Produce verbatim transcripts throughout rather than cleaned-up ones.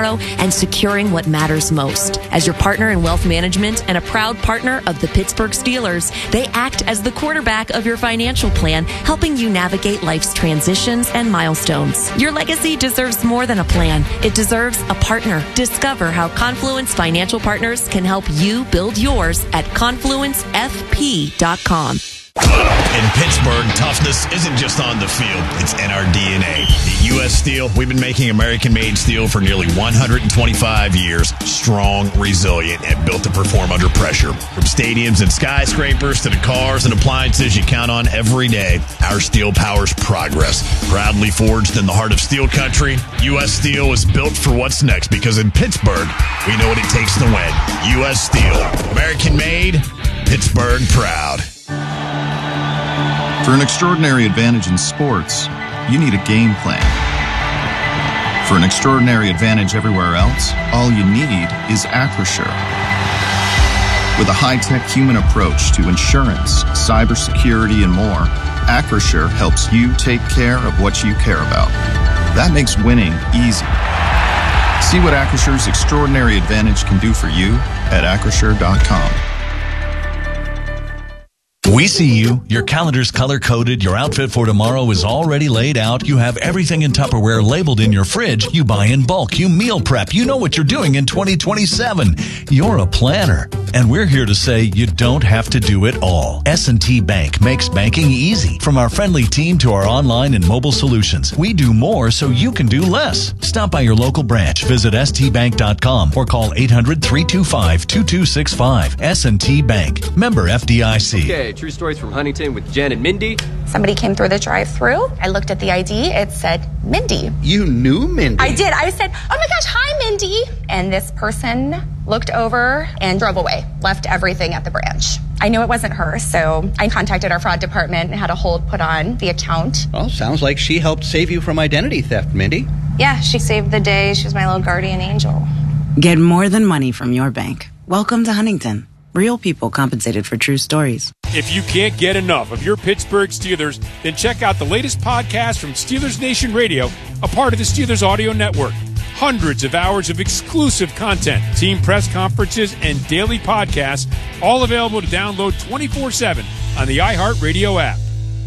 zero and securing what matters most. As your partner in wealth management and a proud partner of the Pittsburgh Steelers, they act as the quarterback of your financial plan, helping you navigate life's transitions and milestones. Your legacy deserves more than a plan. It deserves a partner. Discover how Confluence Financial Partners can help you build yours at confluence f p dot com. In Pittsburgh, toughness isn't just on the field, it's in our D N A. At U S Steel, we've been making American-made steel for nearly one hundred twenty-five years. Strong, resilient, and built to perform under pressure. From stadiums and skyscrapers to the cars and appliances you count on every day, our steel powers progress. Proudly forged in the heart of steel country, U S Steel is built for what's next because in Pittsburgh, we know what it takes to win. U S Steel, American-made, Pittsburgh proud. For an extraordinary advantage in sports, you need a game plan. For an extraordinary advantage everywhere else, all you need is Acrisure. With a high-tech human approach to insurance, cybersecurity, and more, Acrisure helps you take care of what you care about. That makes winning easy. See what Acrisure's extraordinary advantage can do for you at acrisure dot com. We see you. Your calendar's color-coded. Your outfit for tomorrow is already laid out. You have everything in Tupperware labeled in your fridge. You buy in bulk. You meal prep. You know what you're doing in twenty twenty-seven. You're a planner. And we're here to say you don't have to do it all. S and T Bank makes banking easy. From our friendly team to our online and mobile solutions, we do more so you can do less. Stop by your local branch. Visit s t bank dot com or call eight hundred, three two five, two two six five. S and T Bank. Member F D I C. Okay, true stories from Huntington with Jen and Mindy. Somebody came through the drive-thru. I looked at the I D. It said Mindy. You knew Mindy? I did. I said, oh my gosh, hi, Mindy. And this person looked over and drove away, left everything at the branch. I knew it wasn't her, so I contacted our fraud department and had a hold put on the account. Well, sounds like she helped save you from identity theft, Mindy. Yeah, she saved the day. She was my little guardian angel. Get more than money from your bank. Welcome to Huntington. Real people compensated for true stories. If you can't get enough of your Pittsburgh Steelers, then check out the latest podcast from Steelers Nation Radio, a part of the Steelers Audio Network. Hundreds of hours of exclusive content, team press conferences, and daily podcasts, all available to download twenty-four seven on the iHeartRadio app.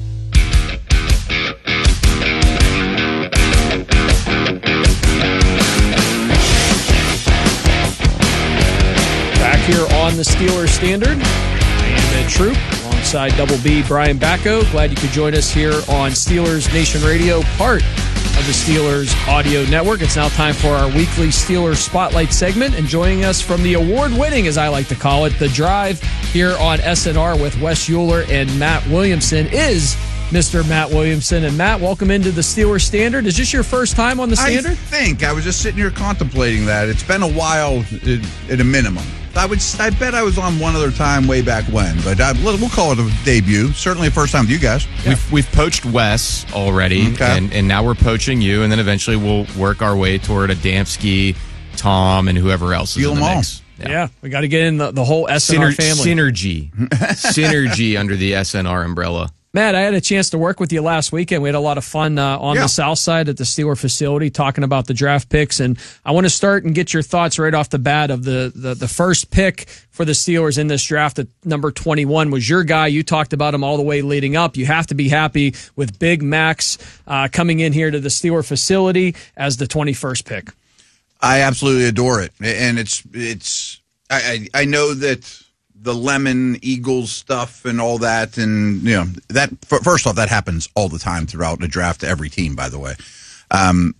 Back here on the Steelers Standard, I am Ed Troop, alongside Double B, Brian Bacco. Glad you could join us here on Steelers Nation Radio, part of the Steelers Audio Network. It's now time for our weekly Steelers Spotlight segment, and joining us from the award-winning, as I like to call it, The Drive here on S N R with Wes Euler and Matt Williamson is Mister Matt Williamson. And Matt, welcome into the Steelers Standard. Is this your first time on the Standard? I think. I was just sitting here contemplating that. It's been a while at a minimum. I would. I bet I was on one other time way back when, but I, we'll call it a debut. Certainly a first time with you guys. Yeah. We've we've poached Wes already, okay. and, and now we're poaching you, and then eventually we'll work our way toward a Damsky, Tom, and whoever else is in the mix. Yeah. yeah, we got to get in the, the whole S N R Syner- family. Synergy. Synergy under the S N R umbrella. Matt, I had a chance to work with you last weekend. We had a lot of fun uh, on yeah. the south side at the Steeler facility talking about the draft picks. And I want to start and get your thoughts right off the bat of the, the, the first pick for the Steelers in this draft at number twenty-one was your guy. You talked about him all the way leading up. You have to be happy with Big Max uh, coming in here to the Steeler facility as the twenty-first pick. I absolutely adore it. And it's, it's, I, I, I know that the Lemon Eagles stuff and all that, and you know that. First off, that happens all the time throughout the draft to every team. By the way, um,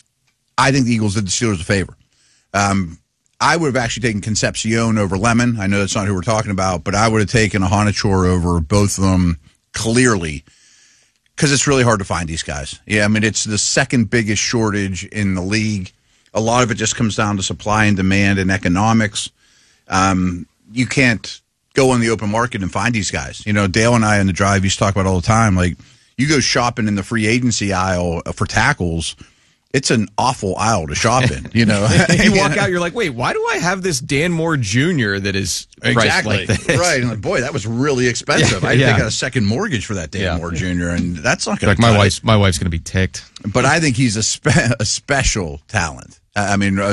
I think the Eagles did the Steelers a favor. Um, I would have actually taken Concepcion over Lemon. I know that's not who we're talking about, but I would have taken Ahanichor over both of them clearly because it's really hard to find these guys. Yeah, I mean it's the second biggest shortage in the league. A lot of it just comes down to supply and demand and economics. Um, You can't go on the open market and find these guys. You know, Dale and I in the drive used to talk about all the time. Like, you go shopping in the free agency aisle for tackles, it's an awful aisle to shop in. You know, you walk out, you're like, wait, why do I have this Dan Moore Junior that is priced exactly like this? Right? And like, boy, that was really expensive. Yeah, I yeah. think I got a second mortgage for that Dan yeah. Moore Junior, and that's not going like to. My wife's my wife's going to be ticked. But I think he's a spe- a special talent. I mean.